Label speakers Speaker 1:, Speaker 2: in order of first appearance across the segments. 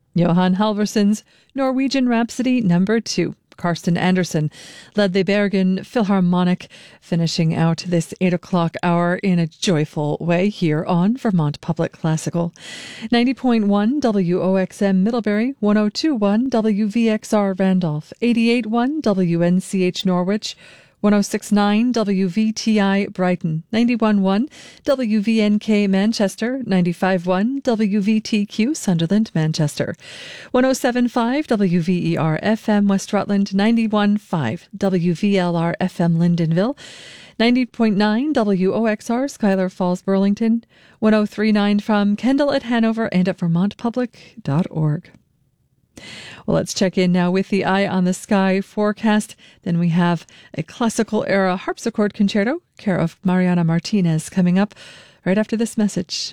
Speaker 1: Johan Halvorsson's Norwegian Rhapsody No. 2. Karsten Andersen led the Bergen Philharmonic, finishing out this 8 o'clock hour in a joyful way here on Vermont Public Classical. 90.1 WOXM Middlebury, 102.1 WVXR Randolph, 88.1 WNCH Norwich, 106.9 WVTI Brighton, 91.1 WVNK Manchester, 95.1 WVTQ Sunderland Manchester, 107.5 WVER FM West Rutland, 91.5 WVLR FM Lyndonville, 90.9 WOXR Schuyler Falls Burlington, 103.9 from Kendall at Hanover and at vermontpublic.org. Well, let's check in now with the Eye on the Sky forecast. Then we have a classical era harpsichord concerto, care of Mariana Martinez, coming up right after this message.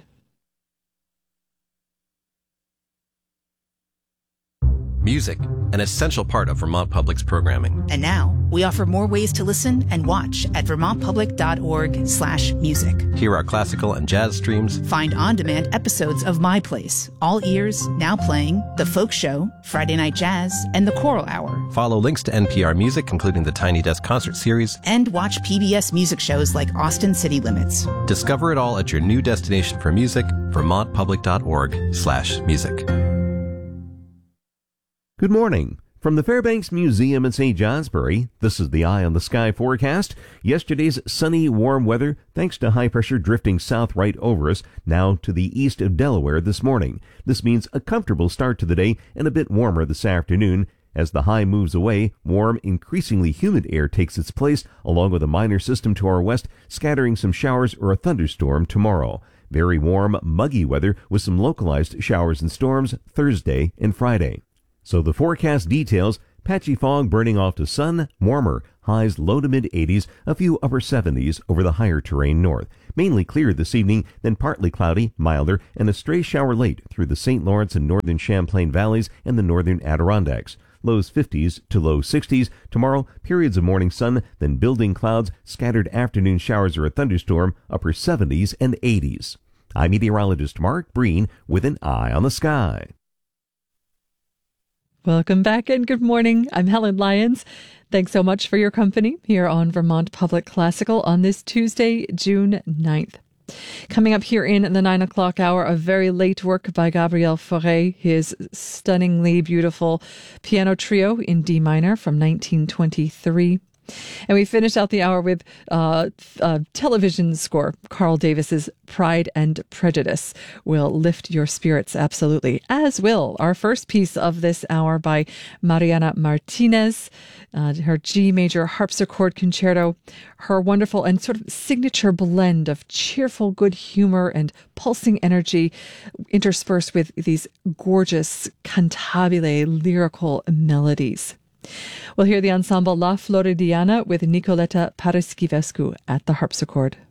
Speaker 2: Music, an essential part of Vermont Public's programming.
Speaker 3: And now, we offer more ways to listen and watch at vermontpublic.org/music.
Speaker 2: Hear our classical and jazz streams.
Speaker 3: Find on-demand episodes of My Place, All Ears, Now Playing, The Folk Show, Friday Night Jazz, and The Choral Hour.
Speaker 2: Follow links to NPR music, including the Tiny Desk concert series.
Speaker 3: And watch PBS music shows like Austin City Limits.
Speaker 2: Discover it all at your new destination for music, vermontpublic.org/music.
Speaker 4: Good morning. From the Fairbanks Museum in St. Johnsbury, this is the Eye on the Sky forecast. Yesterday's sunny, warm weather, thanks to high pressure drifting south right over us, now to the east of Delaware this morning. This means a comfortable start to the day and a bit warmer this afternoon. As the high moves away, warm, increasingly humid air takes its place, along with a minor system to our west, scattering some showers or a thunderstorm tomorrow. Very warm, muggy weather with some localized showers and storms Thursday and Friday. So the forecast details: patchy fog burning off to sun, warmer, highs low to mid-80s, a few upper 70s over the higher terrain north. Mainly clear this evening, then partly cloudy, milder, and a stray shower late through the St. Lawrence and northern Champlain valleys and the northern Adirondacks. Lows 50s to low 60s. Tomorrow, periods of morning sun, then building clouds, scattered afternoon showers or a thunderstorm, upper 70s and 80s. I'm meteorologist Mark Breen with an Eye on the Sky.
Speaker 1: Welcome back and good morning. I'm Helen Lyons. Thanks so much for your company here on Vermont Public Classical on this Tuesday, June 9th. Coming up here in the 9 o'clock hour, a very late work by Gabriel Fauré, his stunningly beautiful piano trio in D minor from 1923. And we finished out the hour with television score. Carl Davis's Pride and Prejudice will lift your spirits, absolutely, as will our first piece of this hour by Mariana Martinez, her G major harpsichord concerto, her wonderful and sort of signature blend of cheerful good humor and pulsing energy interspersed with these gorgeous cantabile lyrical melodies. We'll hear the ensemble La Floridiana with Nicoletta Paraschivescu at the harpsichord.